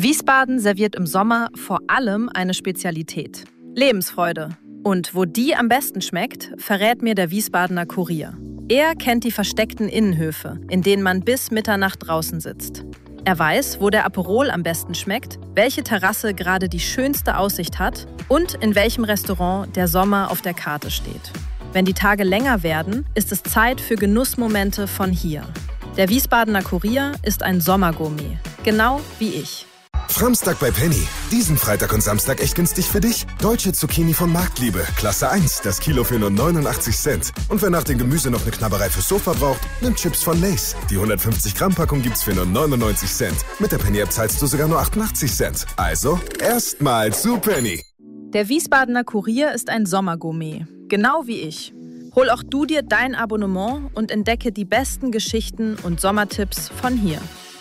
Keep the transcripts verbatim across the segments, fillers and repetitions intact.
Wiesbaden serviert im Sommer vor allem eine Spezialität: Lebensfreude. Und wo die am besten schmeckt, verrät mir der Wiesbadener Kurier. Er kennt die versteckten Innenhöfe, in denen man bis Mitternacht draußen sitzt. Er weiß, wo der Aperol am besten schmeckt, welche Terrasse gerade die schönste Aussicht hat und in welchem Restaurant der Sommer auf der Karte steht. Wenn die Tage länger werden, ist es Zeit für Genussmomente von hier. Der Wiesbadener Kurier ist ein Sommergourmet, genau wie ich. Framstag bei Penny. Diesen Freitag und Samstag echt günstig für dich. Deutsche Zucchini von Marktliebe. Klasse eins. Das Kilo für nur neunundachtzig Cent. Und wer nach dem Gemüse noch eine Knabberei fürs Sofa braucht, nimmt Chips von Lay's. Die hundertfünfzig Gramm Packung gibt's für nur neunundneunzig Cent. Mit der Penny-App zahlst du sogar nur achtundachtzig Cent. Also, erstmal zu Penny. Der Wiesbadener Kurier ist ein Sommergourmet. Genau wie ich. Hol auch du dir dein Abonnement und entdecke die besten Geschichten und Sommertipps von hier.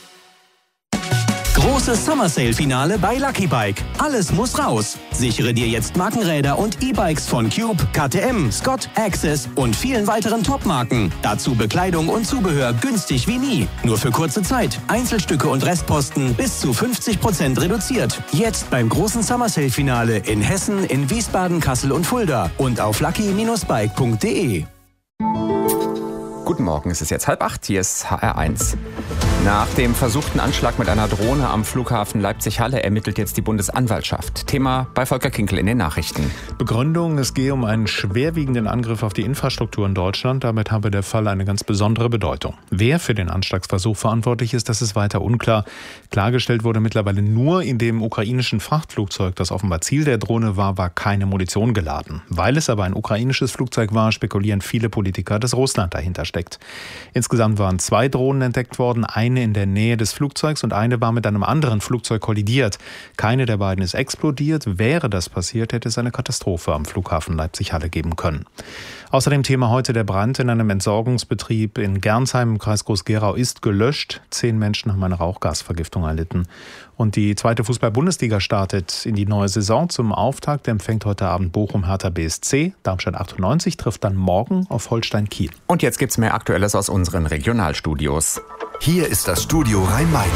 Großes Summer Sale Finale bei Lucky Bike. Alles muss raus. Sichere dir jetzt Markenräder und E-Bikes von Cube, K T M, Scott, Access und vielen weiteren Top-Marken. Dazu Bekleidung und Zubehör günstig wie nie. Nur für kurze Zeit. Einzelstücke und Restposten bis zu fünfzig Prozent reduziert. Jetzt beim großen Summer Sale Finale in Hessen, in Wiesbaden, Kassel und Fulda und auf lucky Bindestrich bike punkt de. Guten Morgen, es ist jetzt halb acht, hier ist H R eins. Nach dem versuchten Anschlag mit einer Drohne am Flughafen Leipzig-Halle ermittelt jetzt die Bundesanwaltschaft. Thema bei Volker Kinkel in den Nachrichten. Begründung, es gehe um einen schwerwiegenden Angriff auf die Infrastruktur in Deutschland. Damit habe der Fall eine ganz besondere Bedeutung. Wer für den Anschlagsversuch verantwortlich ist, das ist weiter unklar. Klargestellt wurde mittlerweile nur, in dem ukrainischen Frachtflugzeug, das offenbar Ziel der Drohne war, war keine Munition geladen. Weil es aber ein ukrainisches Flugzeug war, spekulieren viele Politiker, dass Russland dahinter steckt. Insgesamt waren zwei Drohnen entdeckt worden, eine in der Nähe des Flugzeugs und eine war mit einem anderen Flugzeug kollidiert. Keine der beiden ist explodiert. Wäre das passiert, hätte es eine Katastrophe am Flughafen Leipzig-Halle geben können. Außerdem Thema heute: der Brand in einem Entsorgungsbetrieb in Gernsheim im Kreis Groß-Gerau ist gelöscht. Zehn Menschen haben eine Rauchgasvergiftung erlitten. Und die zweite Fußball-Bundesliga startet in die neue Saison. Zum Auftakt empfängt heute Abend Bochum Hertha B S C. Darmstadt achtundneunzig trifft dann morgen auf Holstein Kiel. Und jetzt gibt's mehr Aktuelles aus unseren Regionalstudios. Hier ist das Studio Rhein-Main.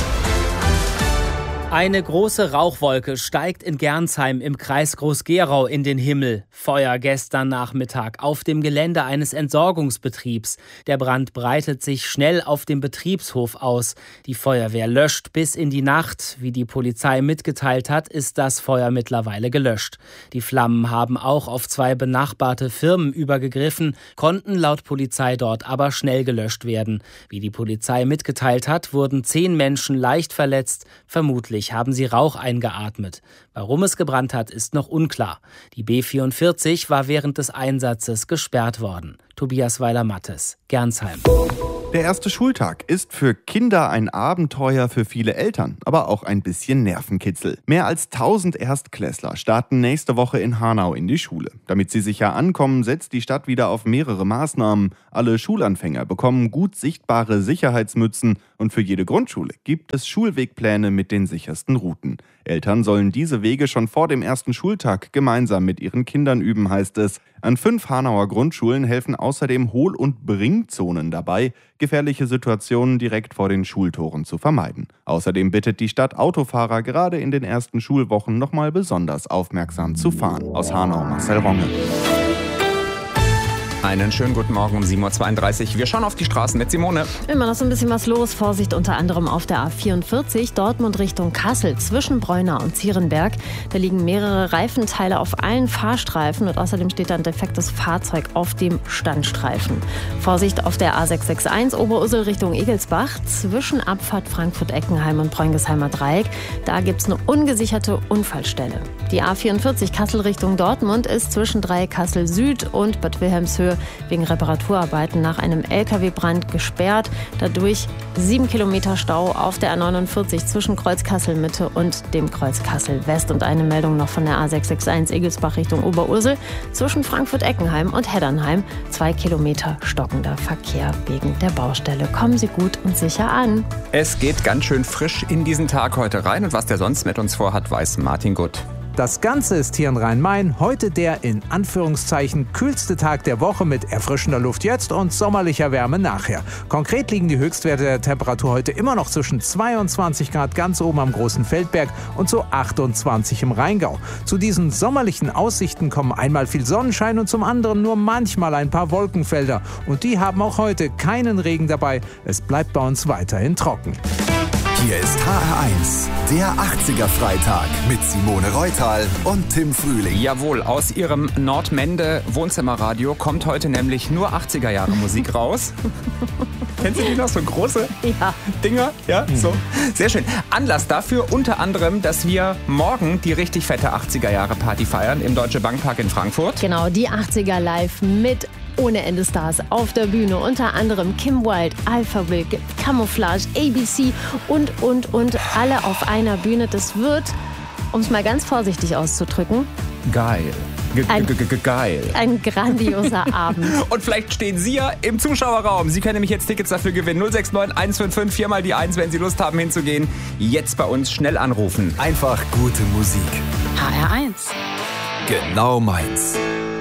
Eine große Rauchwolke steigt in Gernsheim im Kreis Groß-Gerau in den Himmel. Feuer gestern Nachmittag auf dem Gelände eines Entsorgungsbetriebs. Der Brand breitet sich schnell auf dem Betriebshof aus. Die Feuerwehr löscht bis in die Nacht. Wie die Polizei mitgeteilt hat, ist das Feuer mittlerweile gelöscht. Die Flammen haben auch auf zwei benachbarte Firmen übergegriffen, konnten laut Polizei dort aber schnell gelöscht werden. Wie die Polizei mitgeteilt hat, wurden zehn Menschen leicht verletzt, vermutlich haben sie Rauch eingeatmet. Warum es gebrannt hat, ist noch unklar. Die B vierundvierzig war während des Einsatzes gesperrt worden. Tobias Weiler-Mattes, Gernsheim. Der erste Schultag ist für Kinder ein Abenteuer, für viele Eltern, aber auch ein bisschen Nervenkitzel. Mehr als tausend Erstklässler starten nächste Woche in Hanau in die Schule. Damit sie sicher ankommen, setzt die Stadt wieder auf mehrere Maßnahmen. Alle Schulanfänger bekommen gut sichtbare Sicherheitsmützen und für jede Grundschule gibt es Schulwegpläne mit den sichersten Routen. Eltern sollen diese Wege schon vor dem ersten Schultag gemeinsam mit ihren Kindern üben, heißt es. An fünf Hanauer Grundschulen helfen außerdem Hohl- und Bringzonen dabei, gefährliche Situationen direkt vor den Schultoren zu vermeiden. Außerdem bittet die Stadt Autofahrer gerade in den ersten Schulwochen nochmal besonders aufmerksam zu fahren. Aus Hanau, Marcel Ronge. Einen schönen guten Morgen um sieben Uhr zweiunddreißig. Wir schauen auf die Straßen mit Simone. Immer noch so ein bisschen was los. Vorsicht unter anderem auf der A vierundvierzig, Dortmund Richtung Kassel, zwischen Breunau und Zierenberg. Da liegen mehrere Reifenteile auf allen Fahrstreifen und außerdem steht da ein defektes Fahrzeug auf dem Standstreifen. Vorsicht auf der A sechshundertsechsundsechzig, Oberursel Richtung Egelsbach, zwischen Abfahrt Frankfurt-Eckenheim und Bräungesheimer Dreieck. Da gibt es eine ungesicherte Unfallstelle. Die A vierundvierzig Kassel Richtung Dortmund ist zwischen Dreieck Kassel Süd und Bad Wilhelmshöhe wegen Reparaturarbeiten nach einem L K W-Brand gesperrt. Dadurch sieben Kilometer Stau auf der A neunundvierzig zwischen Kreuz Kassel Mitte und dem Kreuz Kassel West. Und eine Meldung noch von der A sechshundertsechsundsechzig Egelsbach Richtung Oberursel zwischen Frankfurt-Eckenheim und Heddernheim. Zwei Kilometer stockender Verkehr wegen der Baustelle. Kommen Sie gut und sicher an. Es geht ganz schön frisch in diesen Tag heute rein und was der sonst mit uns vorhat, weiß Martin Gutt. Das Ganze ist hier in Rhein-Main heute der in Anführungszeichen kühlste Tag der Woche mit erfrischender Luft jetzt und sommerlicher Wärme nachher. Konkret liegen die Höchstwerte der Temperatur heute immer noch zwischen zweiundzwanzig Grad ganz oben am Großen Feldberg und so achtundzwanzig im Rheingau. Zu diesen sommerlichen Aussichten kommen einmal viel Sonnenschein und zum anderen nur manchmal ein paar Wolkenfelder. Und die haben auch heute keinen Regen dabei. Es bleibt bei uns weiterhin trocken. Hier ist H R eins, der achtziger-Freitag mit Simone Reutal und Tim Frühling. Jawohl, aus ihrem Nordmende Wohnzimmerradio kommt heute nämlich nur achtziger Jahre Musik raus. Kennst du die noch? So große ja. Dinger? Ja, so. Sehr schön. Anlass dafür unter anderem, dass wir morgen die richtig fette achtziger Jahre Party feiern im Deutsche Bankpark in Frankfurt. Genau, die achtziger live mit ohne Ende Stars auf der Bühne. Unter anderem Kim Wilde, Alphaville, Camouflage, A B C und, und, und. Alle auf einer Bühne. Das wird, um es mal ganz vorsichtig auszudrücken, geil. Ge Ein, ge ge geil. Ein grandioser Abend. Und vielleicht stehen Sie ja im Zuschauerraum. Sie können nämlich jetzt Tickets dafür gewinnen. null sechs neun eins fünf fünf vier mal die eins, wenn Sie Lust haben hinzugehen. Jetzt bei uns schnell anrufen. Einfach gute Musik. H R eins. Genau meins.